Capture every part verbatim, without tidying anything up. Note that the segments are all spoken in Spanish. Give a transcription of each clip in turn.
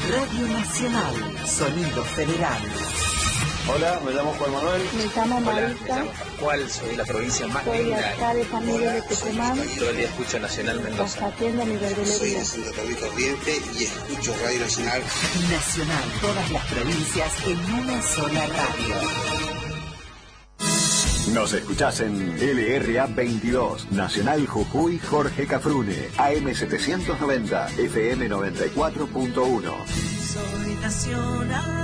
Radio Nacional, Sonido Federal. Hola, me llamo Juan Manuel. Me llamo Marita. Hola, me llamo Pascual, soy de la provincia más soy linda. Soy acá de familia de Tucumán. Todo el día escucho Nacional Mendoza. Atiendo mi verdulería. Soy de Santa Carolina Corriente y escucho Radio Nacional. Nacional, todas las provincias en una sola radio. Nos escuchás en L R A veintidós, Nacional Jujuy Jorge Cafrune, A M setecientos noventa, F M noventa y cuatro punto uno. Soy Nacional.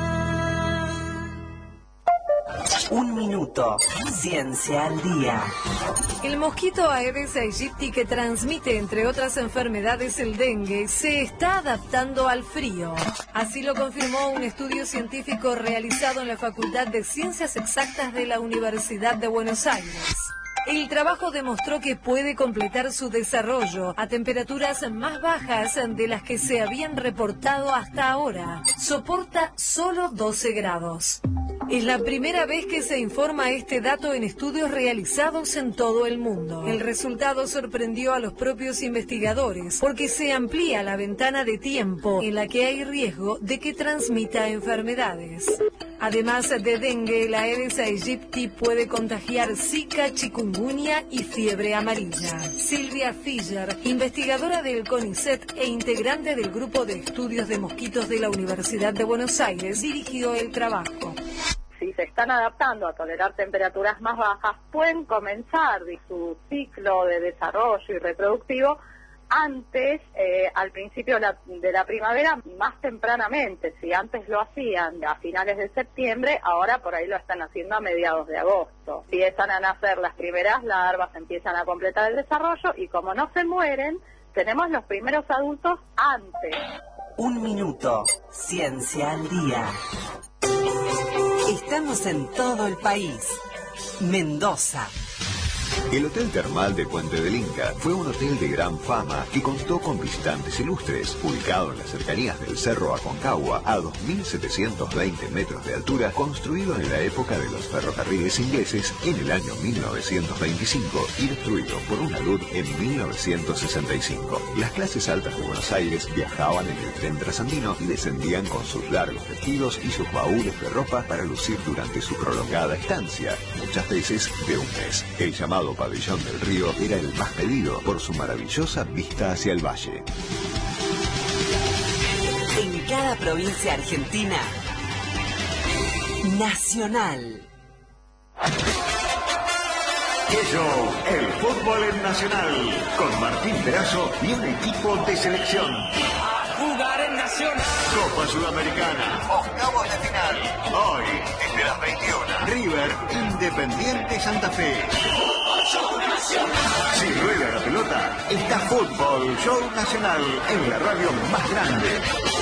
Un minuto. Ciencia al día. El mosquito Aedes aegypti, que transmite, entre otras enfermedades, el dengue, se está adaptando al frío. Así lo confirmó un estudio científico realizado en la Facultad de Ciencias Exactas de la Universidad de Buenos Aires. El trabajo demostró que puede completar su desarrollo a temperaturas más bajas de las que se habían reportado hasta ahora. Soporta solo doce grados. Es la primera vez que se informa este dato en estudios realizados en todo el mundo. El resultado sorprendió a los propios investigadores porque se amplía la ventana de tiempo en la que hay riesgo de que transmita enfermedades. Además de dengue, la Aedes aegypti puede contagiar Zika, chikungunya y fiebre amarilla. Silvia Fischer, investigadora del CONICET e integrante del Grupo de Estudios de Mosquitos de la Universidad de Buenos Aires, dirigió el trabajo. Si se están adaptando a tolerar temperaturas más bajas, pueden comenzar su ciclo de desarrollo y reproductivo antes, eh, al principio de la, de la primavera, más tempranamente. Si antes lo hacían a finales de septiembre, ahora por ahí lo están haciendo a mediados de agosto. Empiezan a nacer las primeras larvas, empiezan a completar el desarrollo y como no se mueren, tenemos los primeros adultos antes. Un minuto. Ciencia al día. Estamos en todo el país. Mendoza. El Hotel Termal de Puente del Inca fue un hotel de gran fama que contó con visitantes ilustres, ubicado en las cercanías del Cerro Aconcagua, a dos mil setecientos veinte metros de altura, construido en la época de los ferrocarriles ingleses en el año mil novecientos veinticinco y destruido por una luz en mil novecientos sesenta y cinco. Las clases altas de Buenos Aires viajaban en el tren trasandino y descendían con sus largos vestidos y sus baúles de ropa para lucir durante su prolongada estancia, muchas veces de un mes. El llamado Pabellón del Río era el más pedido por su maravillosa vista hacia el valle. En cada provincia argentina, Nacional. Ello, el fútbol en Nacional, con Martín Perazo y un equipo de selección. Jugar en Nacional. Copa Sudamericana, octavos de final. Hoy, desde las veintiuna. River, Independiente Santa Fe. Show Nacional. Si rueda la pelota, está Fútbol Show Nacional en la radio más grande.